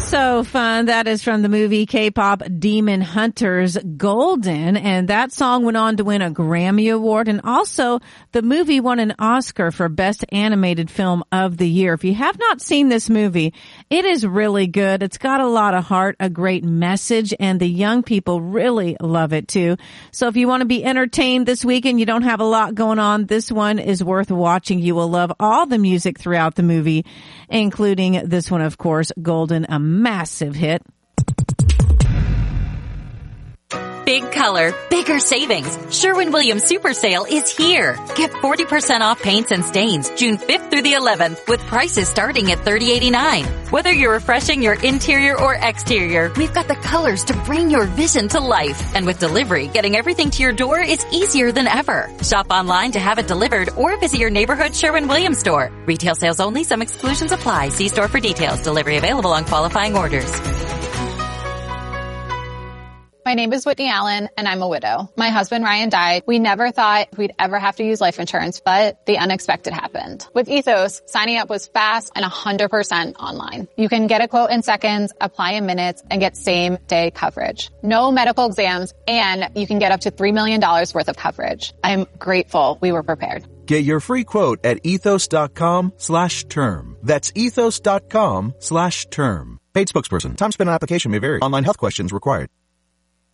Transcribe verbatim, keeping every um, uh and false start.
So fun. That is from the movie K-pop Demon Hunters Golden. And that song went on to win a Grammy Award. And also the movie won an Oscar for Best Animated Film of the Year. If you have not seen this movie, it is really good. It's got a lot of heart, a great message, and the young people really love it too. So if you want to be entertained this weekend, you don't have a lot going on, this one is worth watching. You will love all the music throughout the movie, including this one, of course, Golden, a massive hit. Big color, bigger savings. Sherwin-Williams Super Sale is here. Get forty percent off paints and stains June fifth through the eleventh with prices starting at thirty eighty-nine. Whether you're refreshing your interior or exterior, we've got the colors to bring your vision to life. And with delivery, getting everything to your door is easier than ever. Shop online to have it delivered or visit your neighborhood Sherwin-Williams store. Retail sales only. Some exclusions apply. See store for details. Delivery available on qualifying orders. My name is Whitney Allen, and I'm a widow. My husband, Ryan, died. We never thought we'd ever have to use life insurance, but the unexpected happened. With Ethos, signing up was fast and one hundred percent online. You can get a quote in seconds, apply in minutes, and get same-day coverage. No medical exams, and you can get up to three million dollars worth of coverage. I'm grateful we were prepared. Get your free quote at ethos.com slash term. That's ethos.com slash term. Paid spokesperson. Time spent on application may vary. Online health questions required.